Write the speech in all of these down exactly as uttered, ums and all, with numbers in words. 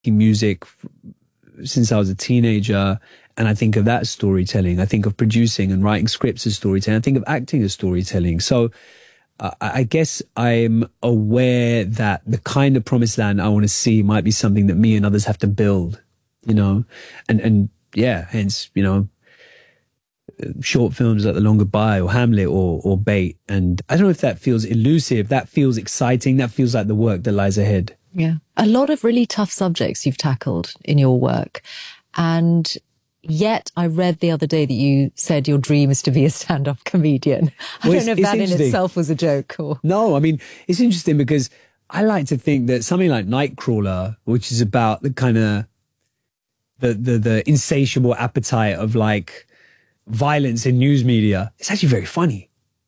music since I was a teenager, and I think of that as storytelling. I think of producing and writing scripts as storytelling. I think of acting as storytelling. So uh, I guess I'm aware that the kind of promised land I want to see might be something that me and others have to build, you know, and, and yeah, hence, you know, short films like The Long Goodbye or Hamlet or, or Bait. And I don't know if that feels elusive, that feels exciting, that feels like the work that lies ahead. Yeah. A lot of really tough subjects you've tackled in your work. And yet I read the other day that you said your dream is to be a stand-up comedian. I well, don't know if that in itself was a joke or... No, I mean, it's interesting because I like to think that something like Nightcrawler, which is about the kind of the, the, the insatiable appetite of like violence in news media, it's actually very funny.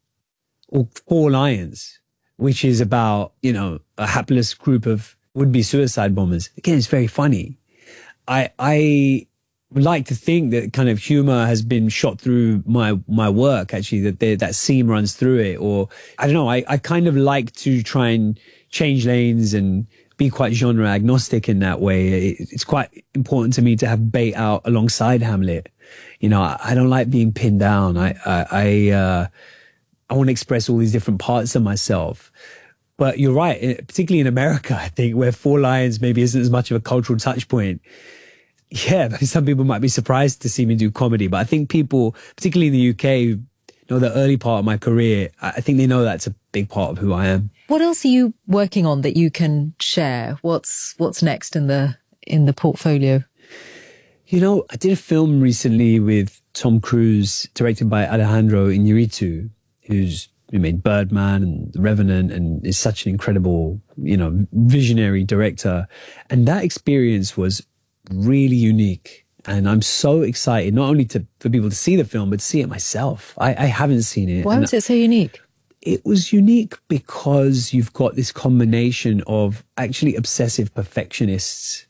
Or Four Lions, which is about, you know, a hapless group of would-be suicide bombers. Again, it's very funny. I I like to think that kind of humor has been shot through my my work, actually, that there, that seam runs through it. Or, I don't know, I, I kind of like to try and change lanes and be quite genre agnostic in that way. It, it's quite important to me to have Bait out alongside Hamlet. You know, I, I don't like being pinned down. I, I, I uh, I want to express all these different parts of myself. But you're right, particularly in America, I think, where Four Lions maybe isn't as much of a cultural touch point. Yeah, some people might be surprised to see me do comedy, but I think people, particularly in the U K, you know, the early part of my career, I think they know that's a big part of who I am. What else are you working on that you can share? What's what's next in the in the portfolio? You know, I did a film recently with Tom Cruise, directed by Alejandro Iñárritu, who's who made Birdman and The Revenant and is such an incredible, you know, visionary director. And that experience was really unique. And I'm so excited, not only to for people to see the film, but to see it myself. I, I haven't seen it. Why was it so unique? It was unique because you've got this combination of actually obsessive perfectionists.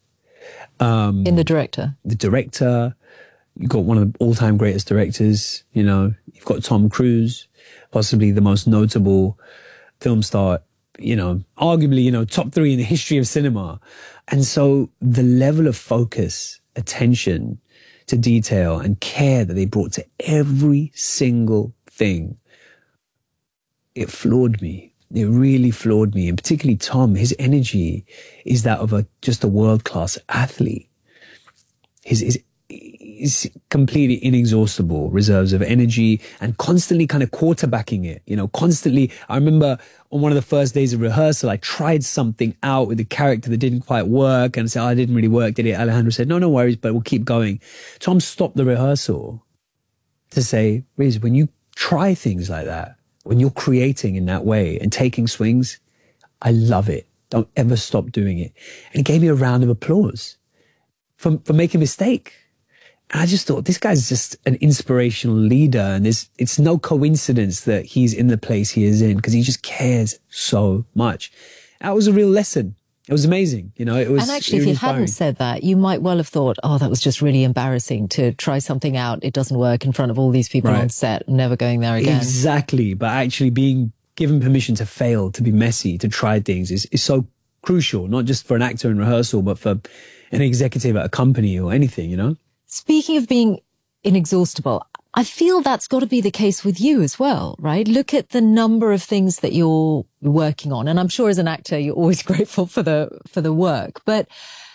Um, In the director? The director. You've got one of the all-time greatest directors, you know. You've got Tom Cruise, possibly the most notable film star, you know, arguably, you know, top three in the history of cinema. And so the level of focus, attention to detail and care that they brought to every single thing, it floored me. It really floored me. And particularly Tom, his energy is that of a just a world-class athlete. His, his is completely inexhaustible reserves of energy and constantly kind of quarterbacking it, you know, constantly. I remember on one of the first days of rehearsal, I tried something out with the character that didn't quite work and I said, oh, it didn't really work, did it? Alejandro said, no, no worries, but we'll keep going. Tom stopped the rehearsal to say, Riz, when you try things like that, when you're creating in that way and taking swings, I love it. Don't ever stop doing it. And he gave me a round of applause for, for making a mistake. And I just thought, this guy's just an inspirational leader. And it's, it's no coincidence that he's in the place he is in because he just cares so much. That was a real lesson. It was amazing. You know, it was. And actually, if you inspiring. hadn't said that, you might well have thought, oh, that was just really embarrassing to try something out. It doesn't work in front of all these people right. on set, never going there again. Exactly. But actually being given permission to fail, to be messy, to try things is, is so crucial, not just for an actor in rehearsal, but for an executive at a company or anything, you know? Speaking of being inexhaustible, I feel that's got to be the case with you as well, right? Look at the number of things that you're working on. And I'm sure as an actor, you're always grateful for the, for the work. But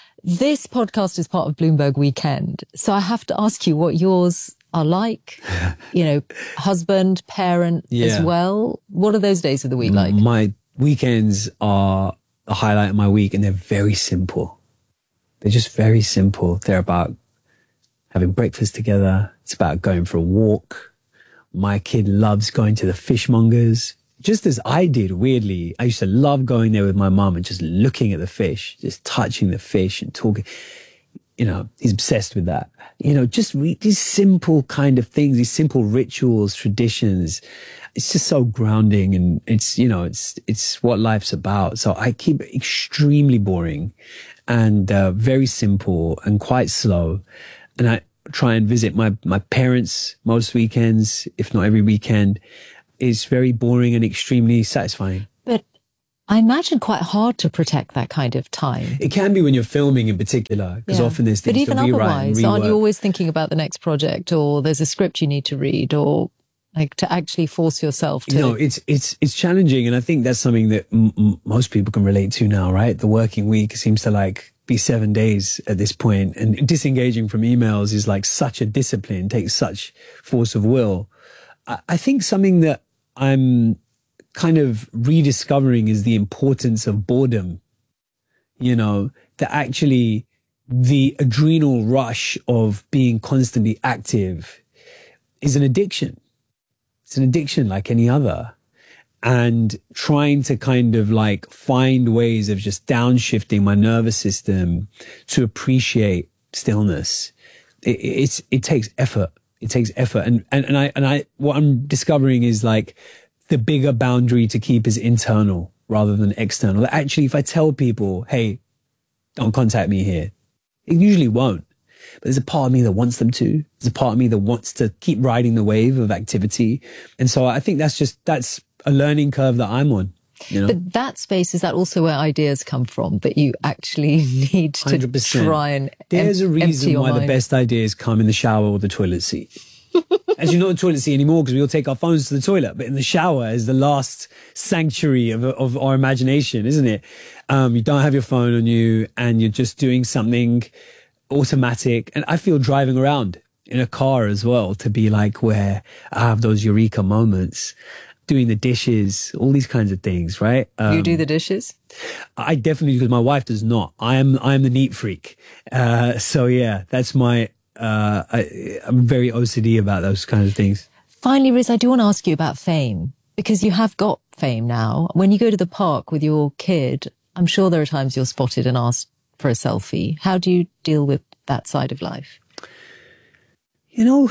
this podcast is part of Bloomberg Weekend. So I have to ask you what yours are like, you know, husband, parent yeah. as well. What are those days of the week like? My weekends are the highlight of my week and they're very simple. They're just very simple. They're about having breakfast together. It's about going for a walk. My kid loves going to the fishmongers, just as I did, weirdly. I used to love going there with my mum and just looking at the fish, just touching the fish and talking. You know, he's obsessed with that. You know, just re- these simple kind of things, these simple rituals, traditions. It's just so grounding and it's, you know, it's, it's what life's about. So I keep it extremely boring and uh, very simple and quite slow. And I try and visit my, my parents most weekends, if not every weekend. It's very boring and extremely satisfying. But I imagine quite hard to protect that kind of time. It can be when you're filming in particular, because Yeah. often there's things But even to rewrite and otherwise, aren't you rework. always thinking about the next project, or there's a script you need to read, or like to actually force yourself to? You know, it's it's it's challenging, and I think that's something that m- m- most people can relate to now, right? The working week seems to like be seven days at this point, and disengaging from emails is like such a discipline, takes such force of will. I, I think something that I'm kind of rediscovering is the importance of boredom. You know, that actually the adrenal rush of being constantly active is an addiction. It's an addiction like any other. And trying to kind of like find ways of just downshifting my nervous system to appreciate stillness. It, it's, it takes effort. It takes effort. And, and, and I, and I, what I'm discovering is like the bigger boundary to keep is internal rather than external. Actually, if I tell people, hey, don't contact me here, it usually won't. But there's a part of me that wants them to. There's a part of me that wants to keep riding the wave of activity. And so I think that's just, that's a learning curve that I'm on. You know? But that space, is that also where ideas come from, that you actually need to one hundred percent. try and There's em- a reason empty your why mind? the best ideas come in the shower or the toilet seat. As you know, the toilet seat anymore because we all take our phones to the toilet, but in the shower is the last sanctuary of, of our imagination, isn't it? Um, you don't have your phone on you and you're just doing something automatic. And I feel driving around in a car as well to be like where I have those eureka moments, doing the dishes, all these kinds of things, right? Um, You do the dishes? I definitely, because my wife does not. I am, I am the neat freak. Uh, so yeah, that's my, uh, I, I'm very O C D about those kinds of things. Finally, Riz, I do want to ask you about fame, because you have got fame now. When you go to the park with your kid, I'm sure there are times you're spotted and asked for a selfie. How do you deal with that side of life? You know,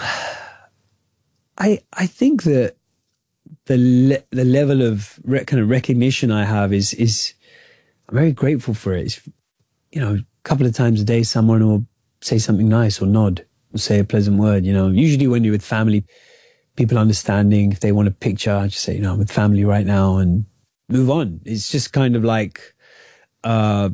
I, I think that the, le- the level of re- kind of recognition I have is, is, I'm very grateful for it. It's, you know, a couple of times a day, someone will say something nice or nod or say a pleasant word, you know, usually when you're with family, people understanding, if they want a picture, I just say, you know, I'm with family right now and move on. It's just kind of like, uh,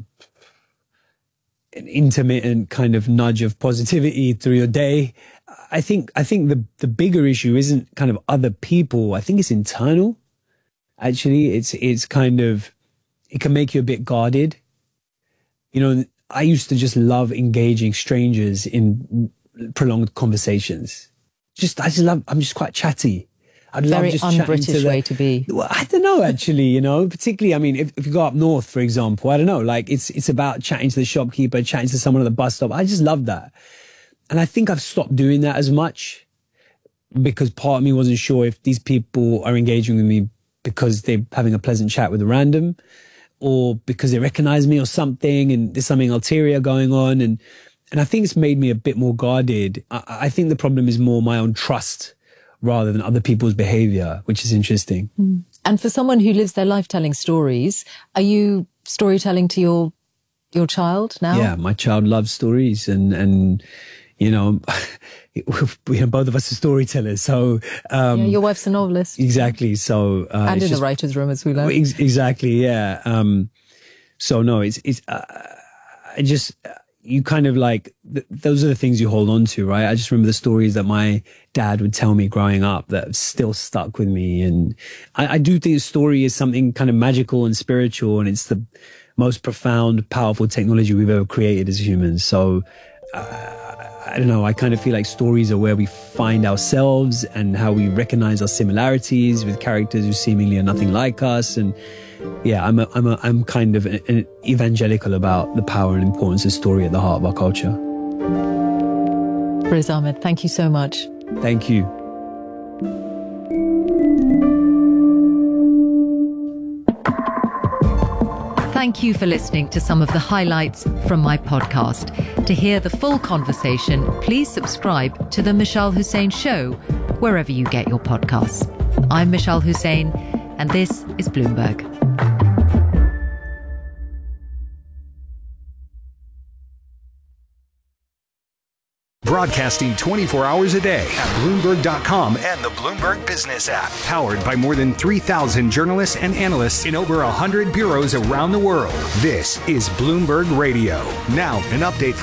an intermittent kind of nudge of positivity through your day. I think, I think the, the bigger issue isn't kind of other people. I think it's internal. Actually, it's, it's kind of, it can make you a bit guarded. You know, I used to just love engaging strangers in prolonged conversations. Just, I just love, I'm just quite chatty. I'd Very love just chatting un-British to the, way to be. Well, I don't know, actually, you know, particularly, I mean, if, if you go up north, for example, I don't know, like it's, it's about chatting to the shopkeeper, chatting to someone at the bus stop. I just love that. And I think I've stopped doing that as much because part of me wasn't sure if these people are engaging with me because they're having a pleasant chat with a random or because they recognize me or something and there's something ulterior going on. And, and I think it's made me a bit more guarded. I, I think the problem is more my own trust rather than other people's behavior, which is interesting. Mm. And for someone who lives their life telling stories, are you storytelling to your your child now? Yeah, my child loves stories and, and you know, we have both of us are storytellers. So, um, yeah, your wife's a novelist. Exactly. So, uh, and in just, the writer's room, as we learned. Ex- exactly. Yeah. Um, so no, it's, it's, uh, I just, uh, you kind of like, th- those are the things you hold on to, right? I just remember the stories that my dad would tell me growing up that have still stuck with me. And I, I do think story is something kind of magical and spiritual, and it's the most profound, powerful technology we've ever created as humans. So, uh, I don't know, I kind of feel like stories are where we find ourselves and how we recognize our similarities with characters who seemingly are nothing like us. And yeah, I'm a, I'm a, I'm kind of an, an evangelical about the power and importance of story at the heart of our culture. Riz Ahmed, thank you so much. Thank you. Thank you for listening to some of the highlights from my podcast. To hear the full conversation, please subscribe to The Mishal Hussain Show, wherever you get your podcasts. I'm Mishal Hussain, and this is Bloomberg. Broadcasting twenty-four hours a day at Bloomberg dot com and the Bloomberg Business app. Powered by more than three thousand journalists and analysts in over one hundred bureaus around the world. This is Bloomberg Radio. Now, an update